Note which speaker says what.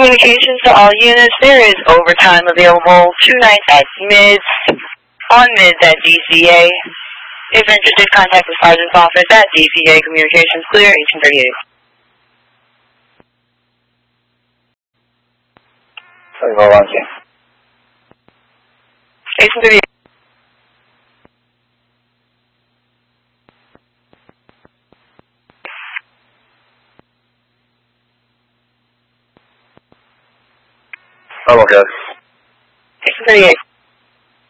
Speaker 1: Communications to all units. There is overtime available tonight at Mids, on Mids at DCA. If interested, contact the Sergeant's office at DCA. Communications clear, 1838. 1838.
Speaker 2: I'm okay.
Speaker 1: 1838.